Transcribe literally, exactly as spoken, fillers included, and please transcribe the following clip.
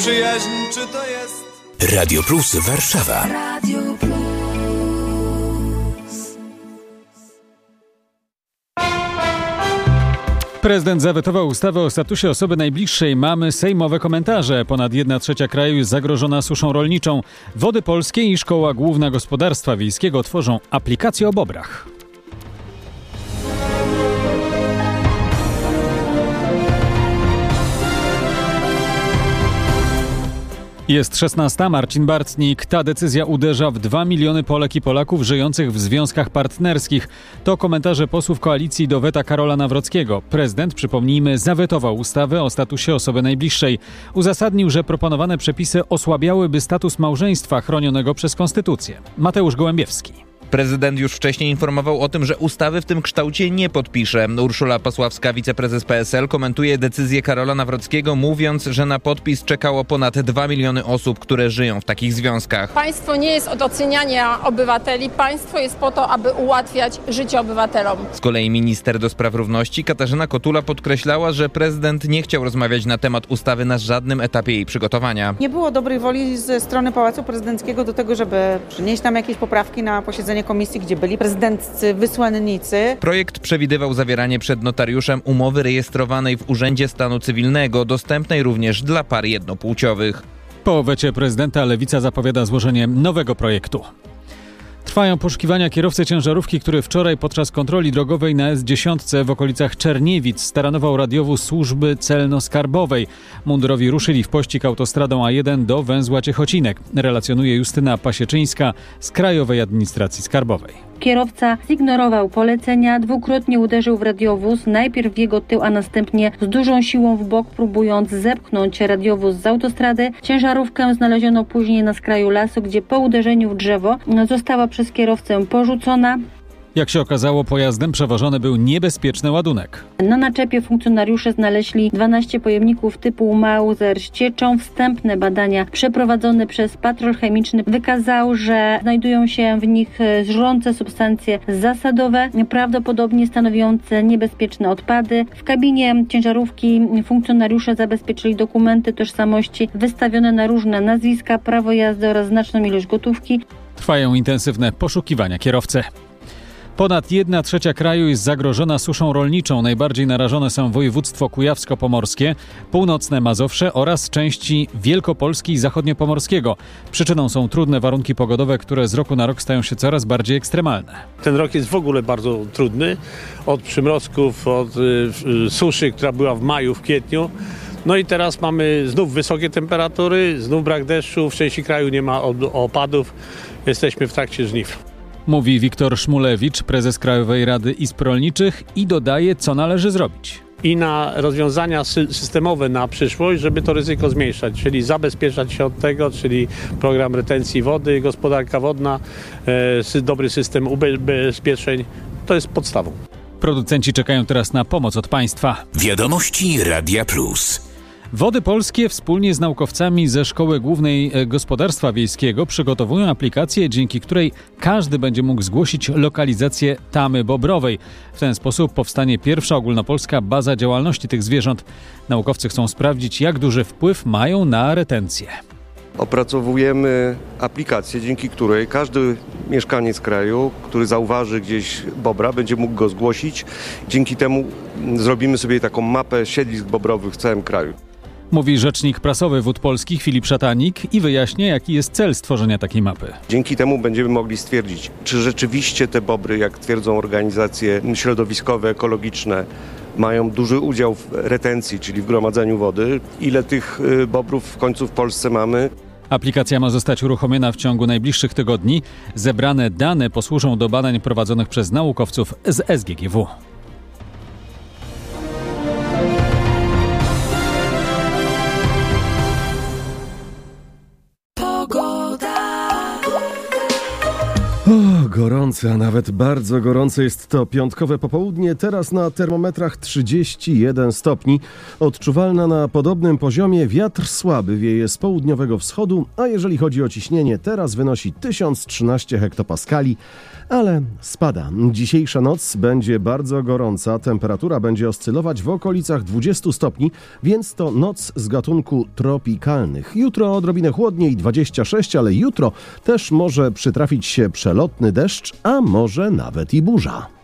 Przyjaźń, czy to jest Radio Plus Warszawa. Radio Plus. Prezydent zawetował ustawę o statusie osoby najbliższej mamy. Sejmowe komentarze. Ponad jedna trzecia kraju jest zagrożona suszą rolniczą. Wody Polskie i Szkoła Główna Gospodarstwa Wiejskiego tworzą aplikację o bobrach. Jest szesnasta. Marcin Bartnik. Ta decyzja uderza w dwa miliony Polek i Polaków żyjących w związkach partnerskich. To komentarze posłów koalicji do weta Karola Nawrockiego. Prezydent, przypomnijmy, zawetował ustawę o statusie osoby najbliższej. Uzasadnił, że proponowane przepisy osłabiałyby status małżeństwa chronionego przez konstytucję. Mateusz Gołębiewski. Prezydent już wcześniej informował o tym, że ustawy w tym kształcie nie podpisze. Urszula Pasławska, wiceprezes P S L, komentuje decyzję Karola Nawrockiego, mówiąc, że na podpis czekało ponad dwa miliony osób, które żyją w takich związkach. Państwo nie jest od oceniania obywateli. Państwo jest po to, aby ułatwiać życie obywatelom. Z kolei minister do spraw równości Katarzyna Kotula podkreślała, że prezydent nie chciał rozmawiać na temat ustawy na żadnym etapie jej przygotowania. Nie było dobrej woli ze strony Pałacu Prezydenckiego do tego, żeby przynieść nam jakieś poprawki na posiedzenie komisji, gdzie byli prezydenccy wysłannicy. Projekt przewidywał zawieranie przed notariuszem umowy rejestrowanej w Urzędzie Stanu Cywilnego, dostępnej również dla par jednopłciowych. Po wecie prezydenta Lewica zapowiada złożenie nowego projektu. Trwają poszukiwania kierowcy ciężarówki, który wczoraj podczas kontroli drogowej na S dziesięć w okolicach Czerniewic staranował radiowóz służby celno-skarbowej. Mundurowi ruszyli w pościg autostradą A jeden do węzła Ciechocinek. Relacjonuje Justyna Pasieczyńska z Krajowej Administracji Skarbowej. Kierowca zignorował polecenia, dwukrotnie uderzył w radiowóz, najpierw w jego tył, a następnie z dużą siłą w bok, próbując zepchnąć radiowóz z autostrady. Ciężarówkę znaleziono później na skraju lasu, gdzie po uderzeniu w drzewo została przez kierowcę porzucona. Jak się okazało, pojazdem przewożony był niebezpieczny ładunek. Na naczepie funkcjonariusze znaleźli dwanaście pojemników typu Mauser z cieczą. Wstępne badania przeprowadzone przez patrol chemiczny wykazały, że znajdują się w nich żrące substancje zasadowe, prawdopodobnie stanowiące niebezpieczne odpady. W kabinie ciężarówki funkcjonariusze zabezpieczyli dokumenty tożsamości wystawione na różne nazwiska, prawo jazdy oraz znaczną ilość gotówki. Trwają intensywne poszukiwania kierowcy. Ponad jedna trzecia kraju jest zagrożona suszą rolniczą. Najbardziej narażone są województwo kujawsko-pomorskie, północne Mazowsze oraz części Wielkopolski i zachodniopomorskiego. Przyczyną są trudne warunki pogodowe, które z roku na rok stają się coraz bardziej ekstremalne. Ten rok jest w ogóle bardzo trudny. Od przymrozków, od y, suszy, która była w maju, w kwietniu. No i teraz mamy znów wysokie temperatury, znów brak deszczu, w części kraju nie ma opadów. Jesteśmy w trakcie żniw. Mówi Wiktor Szmulewicz, prezes Krajowej Rady Izb Rolniczych i dodaje, co należy zrobić. I na rozwiązania systemowe na przyszłość, żeby to ryzyko zmniejszać, czyli zabezpieczać się od tego, czyli program retencji wody, gospodarka wodna, e, dobry system ubezpieczeń, to jest podstawą. Producenci czekają teraz na pomoc od państwa. Wiadomości Radia Plus. Wody Polskie wspólnie z naukowcami ze Szkoły Głównej Gospodarstwa Wiejskiego przygotowują aplikację, dzięki której każdy będzie mógł zgłosić lokalizację tamy bobrowej. W ten sposób powstanie pierwsza ogólnopolska baza działalności tych zwierząt. Naukowcy chcą sprawdzić, jak duży wpływ mają na retencję. Opracowujemy aplikację, dzięki której każdy mieszkaniec kraju, który zauważy gdzieś bobra, będzie mógł go zgłosić. Dzięki temu zrobimy sobie taką mapę siedlisk bobrowych w całym kraju. Mówi rzecznik prasowy Wód Polskich Filip Szatanik i wyjaśnia, jaki jest cel stworzenia takiej mapy. Dzięki temu będziemy mogli stwierdzić, czy rzeczywiście te bobry, jak twierdzą organizacje środowiskowe, ekologiczne, mają duży udział w retencji, czyli w gromadzeniu wody. Ile tych bobrów w końcu w Polsce mamy? Aplikacja ma zostać uruchomiona w ciągu najbliższych tygodni. Zebrane dane posłużą do badań prowadzonych przez naukowców z S G G W. O, gorące, a nawet bardzo gorące jest to piątkowe popołudnie. Teraz na termometrach trzydzieści jeden stopni. Odczuwalna na podobnym poziomie wiatr słaby wieje z południowego wschodu, a jeżeli chodzi o ciśnienie, teraz wynosi tysiąc trzynaście hektopaskali, ale spada. Dzisiejsza noc będzie bardzo gorąca. Temperatura będzie oscylować w okolicach dwudziestu stopni, więc to noc z gatunku tropikalnych. Jutro odrobinę chłodniej, dwadzieścia sześć, ale jutro też może przytrafić się przelotny deszcz, a może nawet i burza.